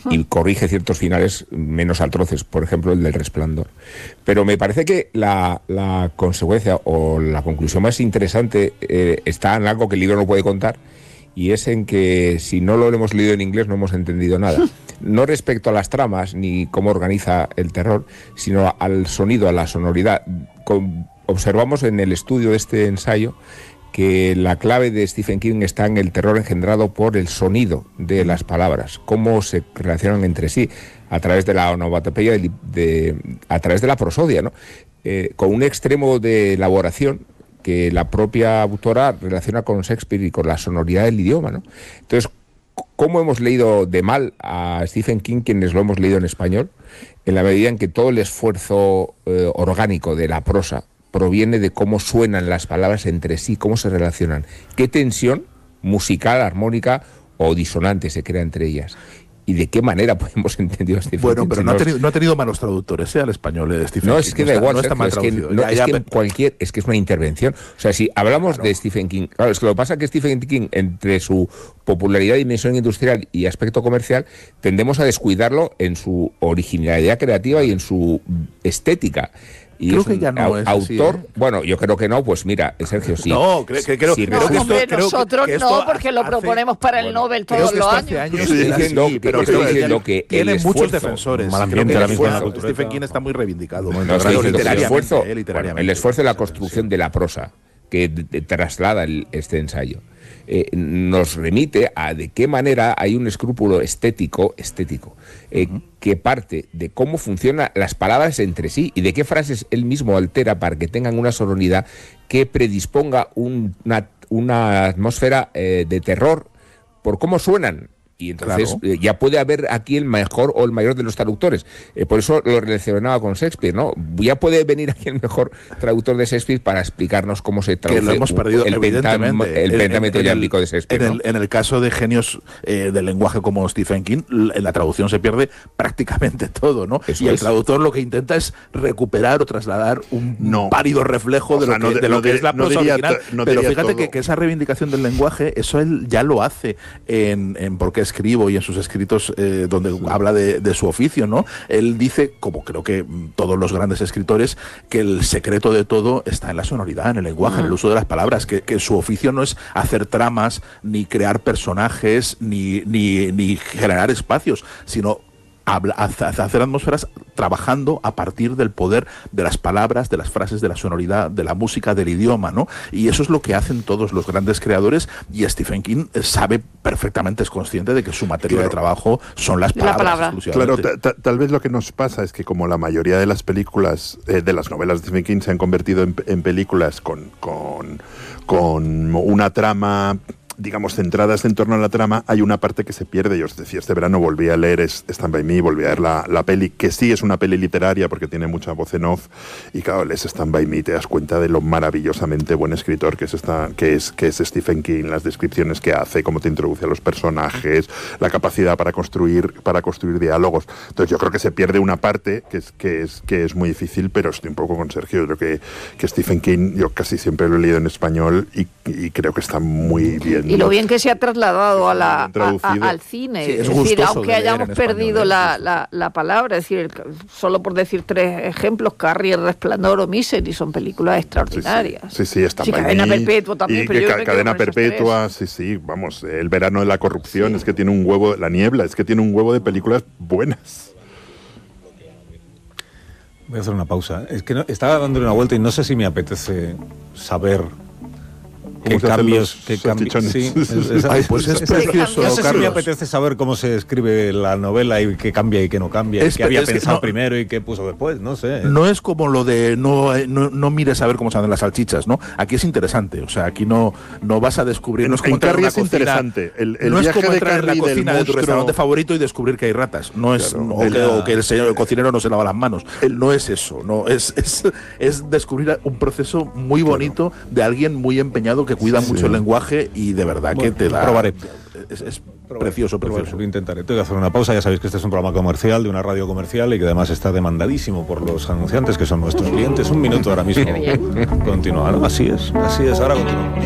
y corrige ciertos finales menos atroces, por ejemplo el del Resplandor. Pero me parece que la consecuencia o la conclusión más interesante está en algo que el libro no puede contar, y es en que si no lo hemos leído en inglés no hemos entendido nada. No respecto a las tramas ni cómo organiza el terror, sino al sonido, a la sonoridad. Observamos en el estudio de este ensayo que la clave de Stephen King está en el terror engendrado por el sonido de las palabras, cómo se relacionan entre sí, a través de la onomatopeya, a través de la prosodia, ¿no? Con un extremo de elaboración que la propia autora relaciona con Shakespeare y con la sonoridad del idioma, ¿no? Entonces, ¿cómo hemos leído de mal a Stephen King quienes lo hemos leído en español? En la medida en que todo el esfuerzo orgánico de la prosa proviene de cómo suenan las palabras entre sí, cómo se relacionan, qué tensión musical, armónica o disonante se crea entre ellas. ¿Y de qué manera hemos entendido a Stephen King? Bueno, pero no ha tenido malos traductores al español de Stephen King. No, es que da igual, no está mal traducido. Es que es una intervención. O sea, si hablamos de Stephen King, claro, es que lo que pasa es que Stephen King, entre su popularidad, dimensión industrial y aspecto comercial, tendemos a descuidarlo en su originalidad creativa y en su estética. Y creo que ya no es autor, así, ¿eh? Bueno, yo creo que no, pues mira, Sergio, sí. No, creo que nosotros no, porque lo proponemos para el Nobel todos los años. Estoy diciendo que tiene muchos defensores. Stephen King está muy reivindicado. El esfuerzo de la construcción de la prosa que traslada este ensayo nos remite a de qué manera hay un escrúpulo estético que parte de cómo funcionan las palabras entre sí y de qué frases él mismo altera para que tengan una sonoridad que predisponga una atmósfera de terror por cómo suenan. Y entonces ya puede haber aquí el mejor o el mayor de los traductores. Por eso lo relacionaba con Shakespeare, ¿no? Ya puede venir aquí el mejor traductor de Shakespeare para explicarnos cómo se traduce que lo hemos perdido, el pentámetro yámbico de Shakespeare. En el caso de genios del lenguaje como Stephen King, en la traducción se pierde prácticamente todo, ¿no? Eso y el traductor lo que intenta es recuperar o trasladar un pálido reflejo de lo que es la prosa original. Pero fíjate que esa reivindicación del lenguaje, eso él ya lo hace en Por qué escribo y en sus escritos donde habla de su oficio, ¿no? Él dice, como creo que todos los grandes escritores, que el secreto de todo está en la sonoridad, en el lenguaje, en el uso de las palabras, que su oficio no es hacer tramas, ni crear personajes, ni generar espacios, sino hacer atmósferas trabajando a partir del poder de las palabras, de las frases, de la sonoridad, de la música, del idioma, ¿no? Y eso es lo que hacen todos los grandes creadores, y Stephen King sabe perfectamente, es consciente de que su materia de trabajo son las palabras. Claro, tal vez lo que nos pasa es que como la mayoría de las películas, de las novelas de Stephen King se han convertido en películas con una trama, digamos, centradas en torno a la trama, hay una parte que se pierde. Yo os decía, este verano volví a leer Stand By Me, volví a ver la peli, que sí es una peli literaria porque tiene mucha voz en off, y claro, lees Stand By Me y te das cuenta de lo maravillosamente buen escritor que es Stephen King, las descripciones que hace, cómo te introduce a los personajes, la capacidad para construir diálogos. Entonces yo creo que se pierde una parte que es muy difícil, pero estoy un poco con Sergio. Yo creo que Stephen King, yo casi siempre lo he leído en español y creo que está muy bien. Y lo bien que se ha trasladado al cine. Sí, es decir, aunque hayamos perdido la palabra, es decir, solo por decir tres ejemplos, Carrie, El Resplandor o Misery, son películas extraordinarias. Sí, está bien. Cadena Perpetua también. Cadena Perpetua, sí, vamos, El Verano de la Corrupción, es que tiene un huevo, La Niebla, es que tiene un huevo de películas buenas. Voy a hacer una pausa. Es que estaba dándole una vuelta y no sé si me apetece saber ¿Qué cambios? Sí, pues es precioso. No sé si me apetece saber cómo se escribe la novela y qué cambia y qué no cambia, qué había pensado primero y qué puso después, no sé. No es como lo de no mires a ver cómo se hacen las salchichas, ¿no? Aquí es interesante, o sea, aquí no vas a descubrir, no es como entrar en una cocina, interesante. No es como entrar en la cocina de tu restaurante favorito y descubrir que hay ratas, no es, o que el cocinero no se lava las manos, no es eso, no es descubrir un proceso muy bonito de alguien muy empeñado que cuida mucho el lenguaje y de verdad que te da. Probaré. Es precioso. Lo intentaré. Tengo que hacer una pausa. Ya sabéis que este es un programa comercial, de una radio comercial, y que además está demandadísimo por los anunciantes, que son nuestros clientes. Un minuto ahora mismo. Continuar. Así es. Ahora continuamos.